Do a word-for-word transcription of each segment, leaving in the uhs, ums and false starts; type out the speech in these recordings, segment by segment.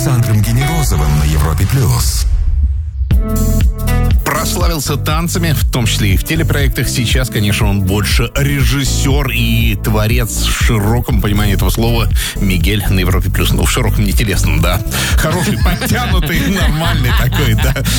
Александром Генерозовым на Европе плюс. Прославился танцами, в том числе и в телепроектах. Сейчас, конечно, он больше режиссер и творец в широком понимании этого слова. Мигель на Европе плюс. Ну, в широком, не телесном, да. Хороший, подтянутый, нормальный такой,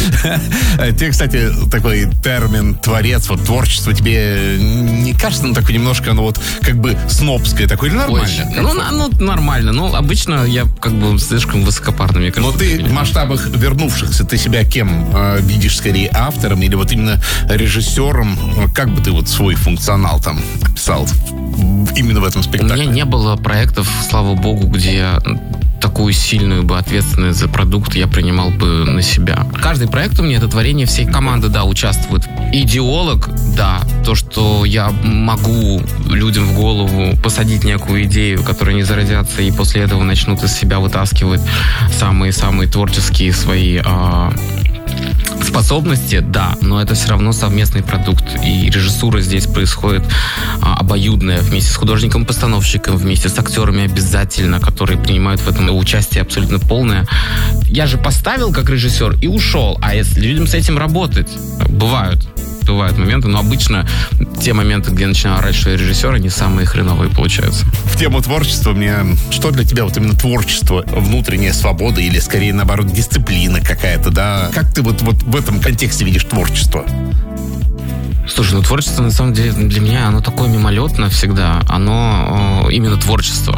да. Тебе, кстати, такой термин творец, вот творчество тебе не кажется, ну, такое немножко, ну, вот, как бы снобское такое, или нормально? Ой, ну, ну, нормально. Ну, обычно я как бы слишком высокопарно, мне кажется. Но ты в масштабах вернувшихся, ты себя кем э, видишь скорее, автором или вот именно режиссером? Как бы ты вот свой функционал там описал именно в этом спектакле? У меня не было проектов, слава богу, где такую сильную бы ответственность за продукт я принимал бы на себя. Каждый проект у меня — это творение всей команды, да, участвует. Идеолог, да, то, что я могу людям в голову посадить некую идею, которая не зародятся, и после этого начнут из себя вытаскивать самые-самые творческие свои а, способности, да, но это все равно совместный продукт. И режиссура здесь происходит а, обоюдная, вместе с художником-постановщиком, вместе с актерами обязательно, которые принимают в этом участие абсолютно полное. Я же поставил как режиссер и ушел. А если людям с этим работать, бывают. Бывают моменты, но обычно те моменты, где я начинаю орать, что я режиссер, они самые хреновые получаются. В тему творчества мне... Что для тебя вот именно творчество? Внутренняя свобода или, скорее, наоборот, дисциплина какая-то, да? Как ты вот, вот в этом контексте видишь творчество? Слушай, ну творчество, на самом деле, для меня оно такое мимолетное всегда. Оно э, именно творчество.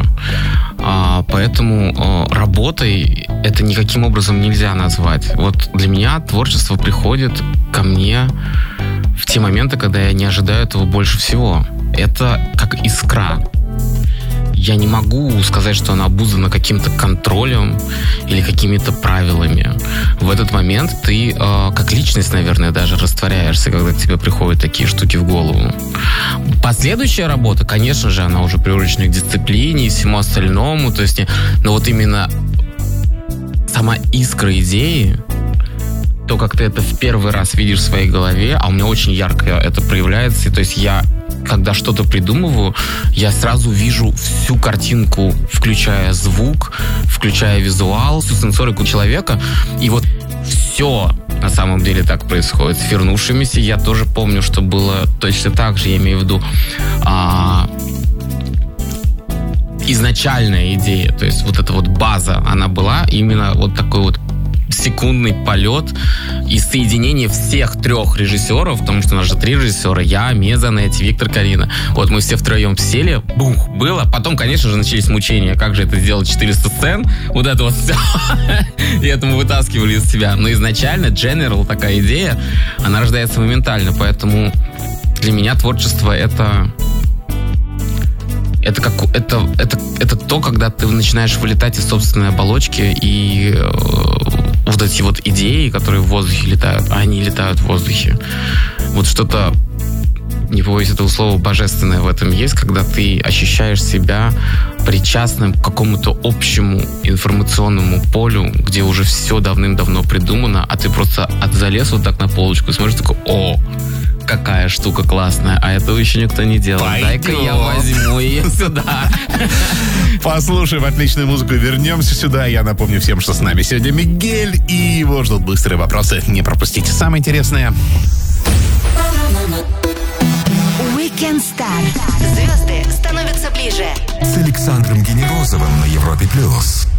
А, поэтому э, работой это никаким образом нельзя назвать. Вот для меня творчество приходит ко мне в те моменты, когда я не ожидаю этого больше всего. Это как искра. Я не могу сказать, что она обуздана каким-то контролем или какими-то правилами. В этот момент ты, э, как личность, наверное, даже растворяешься, когда к тебе приходят такие штуки в голову. Последующая работа, конечно же, она уже приурочена к дисциплине и всему остальному. То есть, но вот именно сама искра идеи, то, как ты это в первый раз видишь в своей голове, а у меня очень ярко это проявляется. То есть я, когда что-то придумываю, я сразу вижу всю картинку, включая звук, включая визуал, всю сенсорику человека. И вот все на самом деле так происходит. С «Вернувшимися» я тоже помню, что было точно так же. Я имею в виду а, изначальная идея. То есть вот эта вот база, она была именно вот такой вот секундный полет и соединение всех трех режиссеров, потому что у нас же три режиссера: я, Меза, Нэти, Виктор, Карина. Вот мы все втроем сели, бух, было. Потом, конечно же, начались мучения. Как же это сделать? четыреста сцен? Вот это вот все. И это мы вытаскивали из себя. Но изначально General, такая идея, она рождается моментально. Поэтому для меня творчество — это... Это, как, это, это, это то, когда ты начинаешь вылетать из собственной оболочки, и э, вот эти вот идеи, которые в воздухе летают, они летают в воздухе. Вот что-то, не побоюсь этого слова, божественное в этом есть, когда ты ощущаешь себя причастным к какому-то общему информационному полю, где уже все давным-давно придумано, а ты просто от залез вот так на полочку и смотришь, такой: о, какая штука классная, а этого еще никто не делал. Пойдем. Дай-ка я возьму ее сюда. Послушаем отличную музыку, вернемся сюда. Я напомню всем, что с нами сегодня Мигель, и его ждут быстрые вопросы. Не пропустите самое интересное. Weekend Star. Звезды становятся ближе. С Александром Генерозовым на Европе плюс.